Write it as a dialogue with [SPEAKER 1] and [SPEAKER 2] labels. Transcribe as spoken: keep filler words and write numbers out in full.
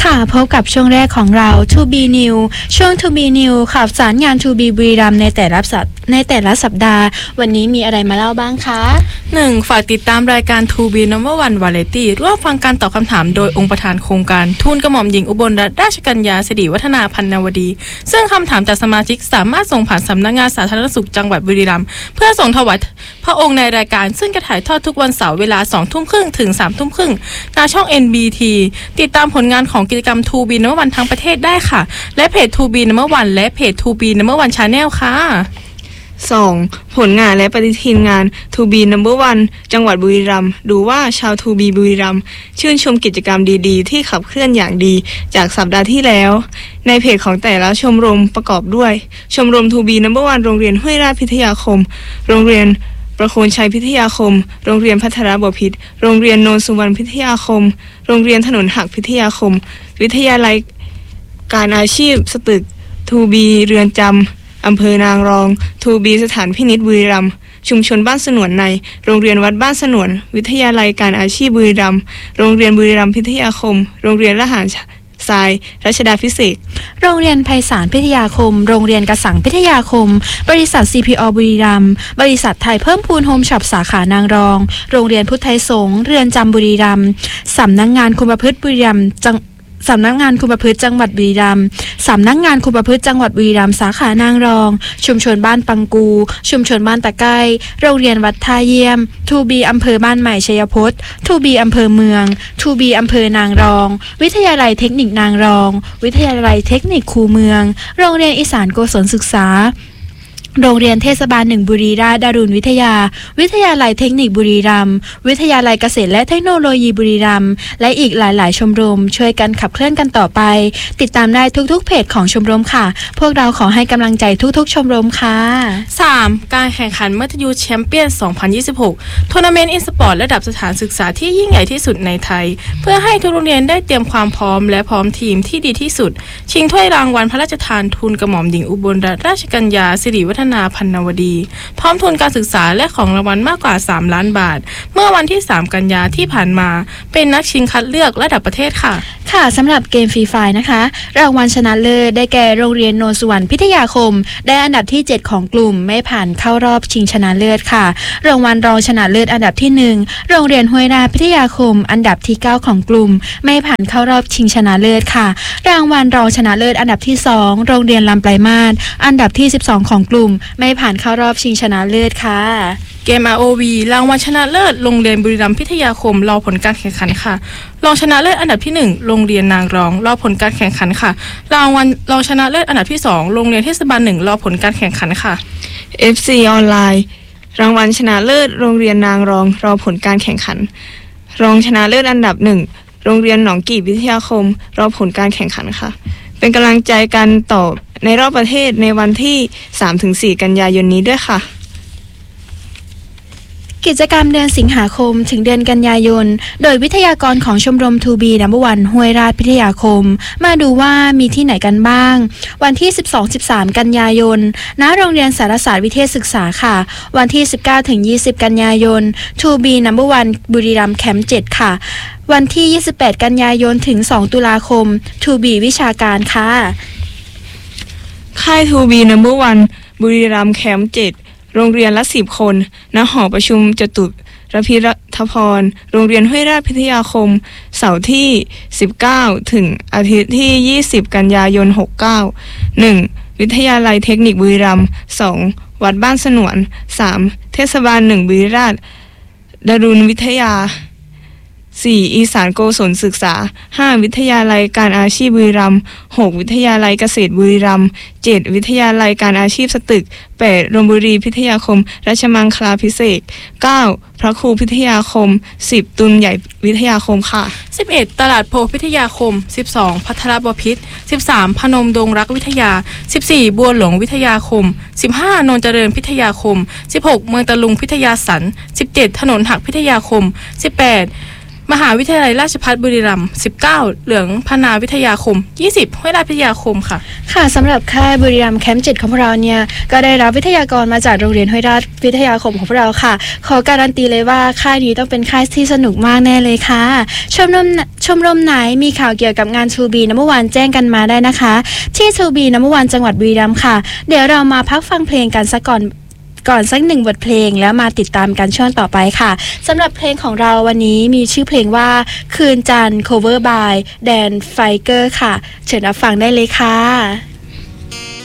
[SPEAKER 1] ค่ะพบกับช่วงแรกของเรา To Be New ช่วง To Be New ข่าวสารงาน To Be บุรีรัมย์ในแต่ละสัปในแต่ละสัปดาห์วันนี้มีอะไรมาเล่าบ้างคะ
[SPEAKER 2] หนึ่ง ฝากติดตามรายการ To Be Number One Variety ร่วมฟังการตอบคำถามโดยองค์ประธานโครงการทูลกระหม่อมหญิงอุบลรัตนราชกัญญาสิริวัฒนาพันนวดีซึ่งคำถามจากสมาชิกสามารถส่งผ่านสำนักงานสาธารณสุขจังหวัดบุรีรัมย์เพื่อส่งถวายพระองค์ในรายการซึ่งจะถ่ายทอดทุกวันเสาร์เวลา สองทุ่มครึ่ง ถึง สามทุ่มครึ่งทางช่อง เอ็น บี ที ติดตามผลงานของกิจกรรม To Be Number One ทั้งประเทศได้ค่ะและเพจ To Be Number One และเพจ To Be Number One Channel ค่ะ
[SPEAKER 3] สอง ผลงานและปฏิทินงาน To Be Number One จังหวัดบุรีรัมย์ดูว่าชาว To Be บุรีรัมย์ชื่นชมกิจกรรมดีๆที่ขับเคลื่อนอย่างดีจากสัปดาห์ที่แล้วในเพจของแต่ละชมรมประกอบด้วยชมรม To Be Number One โรงเรียนห้วยราชพิทยาคมโรงเรียนประโคนชัยพิทยาคมโรงเรียนพัทรบพิตรโรงเรียนโนนสุวรรณพิทยาคมโรงเรียนถนนหักพิทยาคมวิทยาลัยการอาชีพสตึก To Be เรือนจำอำเภอนางรอง To Be สถานพินิจบุรีรัมย์ชุมชนบ้านสนวนในโรงเรียนวัดบ้านสนวนวิทยาลัยการอาชีพบุรีรัมย์โรงเรียนบุรีรัมย์พิทยาคมโรงเรียนละหารทรายรัชดาภิเษก
[SPEAKER 1] โรงเรียนไพศาลพิทยาคมโรงเรียนกระสังพิทยาคมบริษัท ซี พี อ บุรีรัมย์บริษัทไทยเพิ่มพูนโฮมช็อปสาขานางรองโรงเรียนพุทธไทยสงฆ์เรือนจำบุรีรัมย์สำนักงานคุมประพฤติบุรีรัมย์จังสำนักงานคุมประพฤติจังหวัดบุรีรัมย์สำนักงานคุมประพฤติจังหวัดบุรีรัมย์สาขานางรองชุมชนบ้านปังกูชุมชนบ้านตะไก้โรงเรียนวัดท่าเยี่ยม To Be อำเภอบ้านใหม่ชัยพจน์ To Be อำเภอเมือง To Be อำเภอนางรองวิทยาลัยเทคนิคนางรองวิทยาลัยเทคนิคคูเมืองโรงเรียนอีสานโกศลศึกษาโรงเรียนเทศบาลหนึ่งบุรีราชดารุณวิทยาวิทยาลัยเทคนิคบุรีรัมย์วิทยาลัยเกษตรและเทคโนโลยีบุรีรัมย์และอีกหลายๆชมรมช่วยกันขับเคลื่อนกันต่อไปติดตามได้ทุกๆเพจของชมรมค่ะพวกเราขอให้กำลังใจทุกๆชมรมค่ะ
[SPEAKER 2] สาม การแข่งขันมัธยมแชมเปี้ยน สองพันยี่สิบหก ทัวร์นาเมนต์อีสปอร์ตระดับสถานศึกษาที่ยิ่งใหญ่ที่สุดในไทยเพื่อให้ทุกโรงเรียนได้เตรียมความพร้อมและพร้อมทีมที่ดีที่สุดชิงถ้วยรางวัลพระราชทานทุนกระหม่อมหญิงอุบลรัตนราชกัญญาสิริวัฒนาพันนวดีพร้อมทุนการศึกษาและของรางวัลมากกว่าสามล้านบาทเมื่อวันที่สามกันยาที่ผ่านมาเป็นนักชิงคัดเลือกระดับประเทศค่ะ
[SPEAKER 1] ค่ะสำหรับเกมฟรีไฟร์นะคะรางวัลชนะเลิศได้แก่โรงเรียนโนนสุวรรณพิทยาคมได้อันดับที่เจ็ดของกลุ่มไม่ผ่านเข้ารอบชิงชนะเลิศค่ะรางวัลรองชนะเลิศอันดับที่หนึ่งโรงเรียนห้วยราชพิทยาคมอันดับที่เก้าของกลุ่มไม่ผ่านเข้ารอบชิงชนะเลิศค่ะรางวัลรองชนะเลิศอันดับที่สองโรงเรียนลำปลายมาศอันดับที่สิบสองของกลุ่มไม่ผ่านเข้ารอบชิงชนะเลิศค่ะ
[SPEAKER 2] เกม อาร์ โอ วี รางวัลชนะเลิศโรงเรียนบุรีรัมย์พิทยาคมรอผลการแข่งขันค่ะรองชนะเลิศอันดับที่หนึ่งโรงเรียนนางรองรอผลการแข่งขันค่ะรางวัลรองชนะเลิศอันดับที่สองโรงเรียนเทศบาลหนึ่งรอผลการแข่งขันค่ะ
[SPEAKER 3] เอฟ ซี ออนไลน์รางวัลชนะเลิศโรงเรียนนางรองรอผลการแข่งขันรองชนะเลิศอันดับหนึ่งโรงเรียนหนองกี่วิทยาคมรอผลการแข่งขันค่ะเป็นกำลังใจกันต่อในรอบประเทศในวันที่ สามถึงสี่ กันยายนนี้ด้วยค่ะ
[SPEAKER 1] กิจกรรมเดือนสิงหาคมถึงเดือนกันยายนโดยวิทยากรของชมรม To Be Number One ห้วยราชพิทยาคมมาดูว่ามีที่ไหนกันบ้างวันที่ สิบสองถึงสิบสาม กันยายนณโรงเรียนสารศาสตร์วิเทศศึกษาค่ะวันที่ สิบเก้าถึงยี่สิบ กันยายน To Be Number One บุรีรัมย์แคมป์เจ็ดค่ะวันที่ ยี่สิบแปด กันยายนถึง สอง ตุลาคม To Be วิชาการค่ะ
[SPEAKER 3] ค่าย To Be Number One บุรีรัมย์แคมป์เจ็ดโรงเรียนละสิบคนณหอประชุมจตุรพิธพรโรงเรียนห้วยราชพิทยาคมเสาร์ที่สิบเก้าถึงอาทิตย์ที่ยี่สิบกันยายนหกสิบเก้า หนึ่งวิทยาลัยเทคนิคบุรีรัมย์สองวัดบ้านสนวนสามเทศบาลหนึ่งบุรีราชดารุณวิทยาสี่อีสานโกศลศึกษาห้าวิทยาลัยการอาชีพบุรีรัมย์หกวิทยาลัยเกษตรบุรีรัมย์เจ็ดวิทยาลัยการอาชีพสตึกแปดโรงบุรีพิทยาคมราชมังคลาภิเษกเก้าพระครูพิทยาคมสิบตุลใหญ่วิทยาคมค่ะ
[SPEAKER 2] สิบเอ็ดตลาดโพพิทยาคมสิบสองพัทรบพิตรสิบสามพนมดงรักวิทยาสิบสี่บัวหลวงวิทยาคมสิบห้านนเจริญพิทยาคมสิบหกเมืองตะลุงพิทยาสันสิบเจ็ดถนนหักพิทยาคมสิบแปดมหาวิทยาลัยราชภัฏบุรีรัมย์สิบเก้าเหลืองพนาวิทยาคมยี่สิบห้วยราชพิทยาคมค่ะ
[SPEAKER 1] ค่ะสำหรับค่ายบุรีรัมย์แคมป์เจ็ดของพวกเราเนี่ยก็ได้รับวิทยากรมาจากโรงเรียนห้วยราชวิทยาคมของพวกเราค่ะขอการันตีเลยว่าค่ายนี้ต้องเป็นค่ายที่สนุกมากแน่เลยค่ะชมรมชมรมไหนมีข่าวเกี่ยวกับงาน ทู บี นัมเบอร์วัน แจ้งกันมาได้นะคะที่ ทู บี นัมเบอร์วัน จังหวัดบุรีรัมย์ค่ะเดี๋ยวเรามาพักฟังเพลงกันสักก่อนก่อนสักหนึ่งบทเพลงแล้วมาติดตามกันช่วงต่อไปค่ะสำหรับเพลงของเราวันนี้มีชื่อเพลงว่าคืนจันทร์ cover by แดนไฟเกอร์ค่ะเชิญรับฟังได้เลยค่ะ